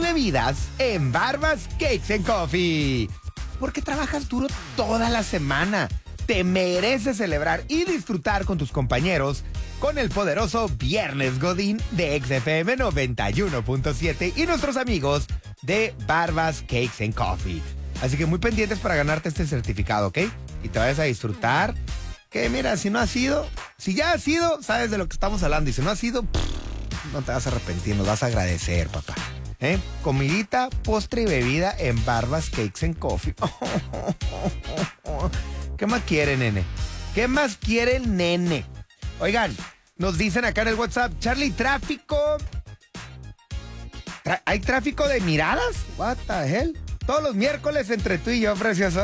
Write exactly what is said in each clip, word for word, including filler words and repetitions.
bebidas en Barbas Cakes and Coffee. Porque trabajas duro toda la semana. Te mereces celebrar y disfrutar con tus compañeros con el poderoso Viernes Godín de X F M noventa y uno punto siete y nuestros amigos de Barbas Cakes and Coffee. Así que muy pendientes para ganarte este certificado, ¿ok? Y te vayas a disfrutar. Que mira, si no has ido, si ya has ido, sabes de lo que estamos hablando. Y si no has ido, pff, no te vas a arrepentir, nos vas a agradecer, papá. ¿Eh? Comidita, postre y bebida en Barbas Cakes and Coffee. ¿Qué más quiere, nene? ¿Qué más quiere el nene? Oigan, nos dicen acá en el WhatsApp, Charlie, tráfico. ¿Tra- ¿Hay tráfico de miradas? What the hell? Todos los miércoles entre tú y yo, precioso.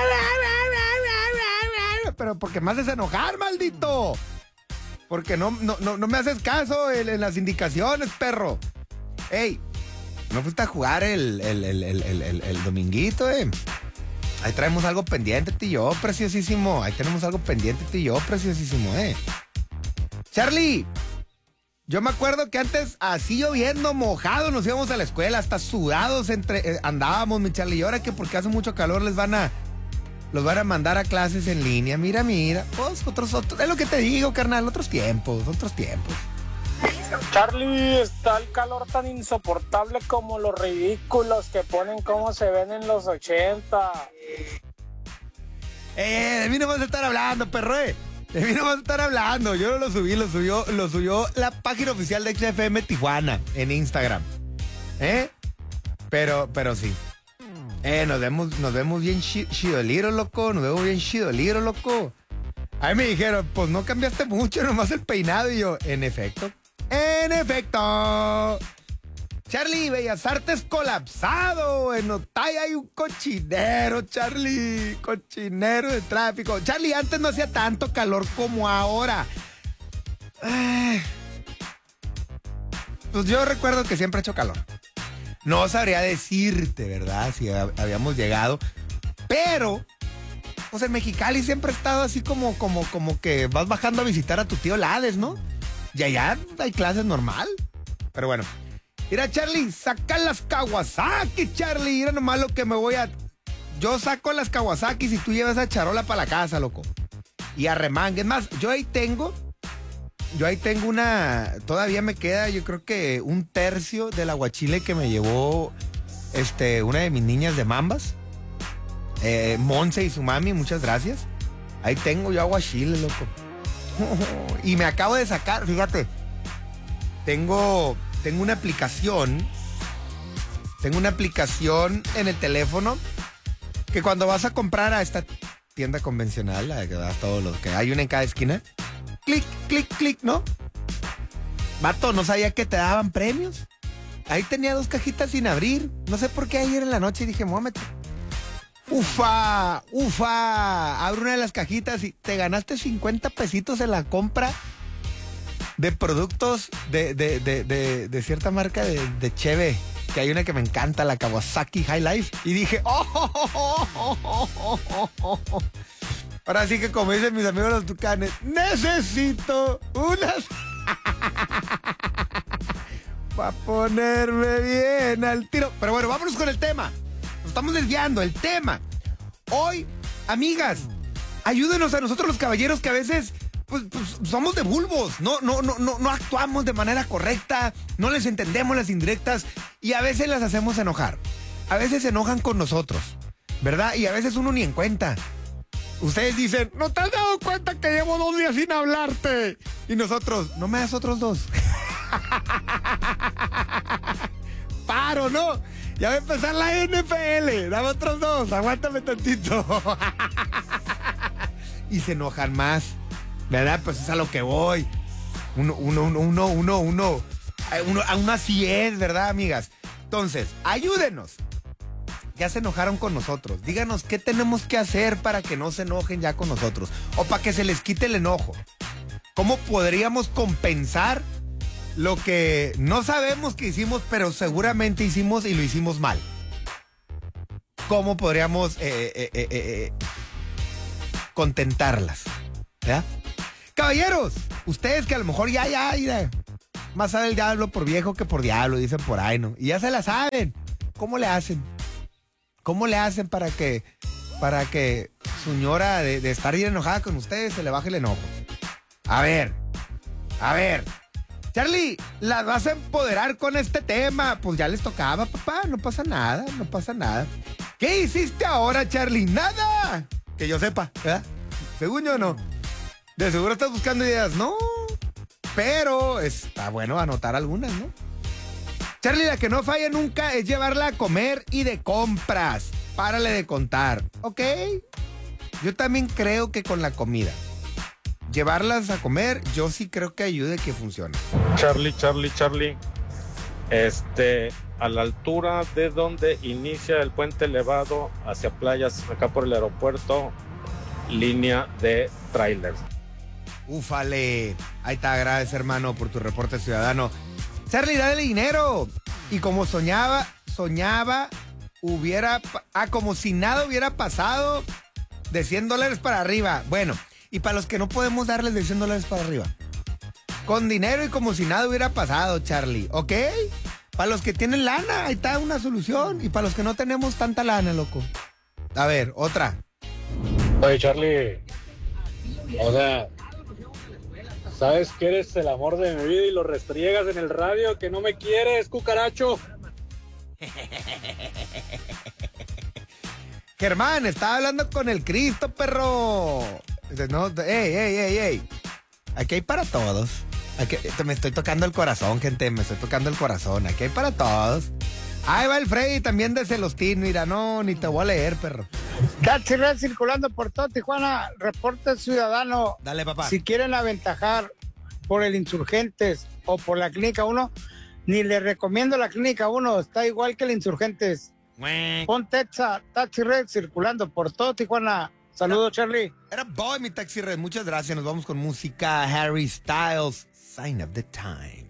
Pero porque me haces enojar, maldito. Porque no, no, no, no me haces caso en, en las indicaciones, perro. Ey, ¿no fuiste a jugar el, el, el, el, el, el, el dominguito, eh? Ahí traemos algo pendiente, tú y yo, preciosísimo. Ahí tenemos algo pendiente, tú y yo, preciosísimo, eh. Charlie, yo me acuerdo que antes, así lloviendo, mojado, nos íbamos a la escuela, hasta sudados entre, eh, andábamos, mi Charlie. Y ahora que porque hace mucho calor les van a, los van a mandar a clases en línea. Mira, mira, pues otros, otros, es lo que te digo, carnal, otros tiempos, otros tiempos. Charlie, está el calor tan insoportable como los ridículos que ponen cómo se ven en los ochenta. Eh, de mí no vas a estar hablando, perro, eh. De mí no vas a estar hablando. Yo no lo subí, lo subió, lo subió la página oficial de X F M Tijuana en Instagram. ¿Eh? Pero, pero sí. Eh, nos vemos, nos vemos bien chi- chidoliro, loco. Nos vemos bien chidoliro, loco. A mí me dijeron, pues no cambiaste mucho, nomás el peinado. Y yo, en efecto. En efecto. Charlie, Bellas Artes colapsado. En Otay hay un cochinero, Charlie. Cochinero de tráfico. Charlie, antes no hacía tanto calor como ahora. Ay. Pues yo recuerdo que siempre ha hecho calor. No sabría decirte, ¿verdad? Si hab- habíamos llegado. Pero, pues en Mexicali siempre ha estado así como, como, como que vas bajando a visitar a tu tío Lades, ¿no? Y allá hay clases normal. Pero bueno. Mira, Charlie, saca las Kawasaki, Charlie. Mira nomás lo que me voy a... Yo saco las Kawasaki si tú llevas a charola para la casa, loco. Y arremangue. Es más, yo ahí tengo... Yo ahí tengo una... Todavía me queda, yo creo que un tercio del aguachile que me llevó este, una de mis niñas de Mambas. Eh, Monse y su mami, muchas gracias. Ahí tengo yo aguachile, loco. Y me acabo de sacar, fíjate. Tengo... Tengo una aplicación, tengo una aplicación en el teléfono que cuando vas a comprar a esta tienda convencional, la que das todo lo que hay una en cada esquina, clic, clic, clic, ¿no? Vato, no sabía que te daban premios. Ahí tenía dos cajitas sin abrir. No sé por qué ayer en la noche dije, me voy a meter. Ufa, ufa, abre una de las cajitas y te ganaste cincuenta pesitos en la compra de productos de, de, de, de, de cierta marca de, de cheve, que hay una que me encanta, la Kawasaki High Life, y dije, oh, oh, oh, oh, oh, oh, oh, oh. Ahora sí que como dicen mis amigos los tucanes, necesito unas para ponerme bien al tiro. Pero bueno, vámonos con el tema. Nos estamos desviando, el tema. Hoy, amigas, ayúdenos a nosotros los caballeros que a veces... Pues, pues somos de bulbos, no, no, no, no, no actuamos de manera correcta, no les entendemos las indirectas y a veces las hacemos enojar. A veces se enojan con nosotros, ¿verdad? Y a veces uno ni en cuenta. Ustedes dicen, ¿no te has dado cuenta que llevo dos días sin hablarte? Y nosotros, no me das otros dos. Paro, ¿no? Ya va a empezar la N F L, dame otros dos, aguántame tantito. Y se enojan más. ¿Verdad? Pues es a lo que voy. Uno, uno, uno, uno, uno, uno. Uno, uno así es, ¿verdad, amigas? Entonces, ayúdenos. Ya se enojaron con nosotros. Díganos qué tenemos que hacer para que no se enojen ya con nosotros. O para que se les quite el enojo. ¿Cómo podríamos compensar lo que no sabemos que hicimos, pero seguramente hicimos y lo hicimos mal? ¿Cómo podríamos eh, eh, eh, eh, contentarlas? ¿Verdad? Caballeros, ustedes que a lo mejor ya, ya, ya, Más sabe el diablo por viejo que por diablo, dicen por ahí, ¿no? Y ya se la saben. ¿Cómo le hacen? ¿Cómo le hacen para que, para que su señora de, de estar bien enojada con ustedes se le baje el enojo? A ver, a ver. Charlie, ¿las vas a empoderar con este tema? Pues ya les tocaba, papá, no pasa nada, no pasa nada. ¿Qué hiciste ahora, Charlie? ¡Nada! Que yo sepa, ¿verdad? Según yo, no. De seguro estás buscando ideas, ¿no? Pero está bueno anotar algunas, ¿no? Charlie, la que no falla nunca es llevarla a comer y de compras. Párale de contar, ¿ok? Yo también creo que con la comida. Llevarlas a comer, yo sí creo que ayude, que funcione. Charlie, Charlie, Charlie. Este, a la altura de donde inicia el puente elevado hacia playas, acá por el aeropuerto, línea de trailers. Ufale. Ahí está, gracias, hermano, por tu reporte ciudadano. Charlie, dale dinero. Y como soñaba, soñaba, hubiera... Ah, como si nada hubiera pasado, de cien dólares para arriba. Bueno, y para los que no podemos darles de cien dólares para arriba, con dinero y como si nada hubiera pasado, Charlie, ¿ok? Para los que tienen lana, ahí está una solución. Y para los que no tenemos tanta lana, loco. A ver, otra. Oye, Charlie, o sea, sabes que eres el amor de mi vida y lo restriegas en el radio, que no me quieres, cucaracho. Germán, estaba hablando con el Cristo, perro. Dice, no, ey, ey, ey, ey. Aquí hay para todos. Aquí, me estoy tocando el corazón, gente, me estoy tocando el corazón. Aquí hay para todos. Ahí va el Freddy también de Celostín. Mira, no, ni te voy a leer, perro. Taxi Red circulando por todo Tijuana. Reporte ciudadano. Dale, papá. Si quieren aventajar por el Insurgentes o por la Clínica uno, ni le recomiendo la Clínica uno. Está igual que el Insurgentes. Pon Texa, Taxi Red circulando por todo Tijuana. Saludos, Charlie. Era boy, mi Taxi Red. Muchas gracias. Nos vamos con música. Harry Styles, Sign of the Time.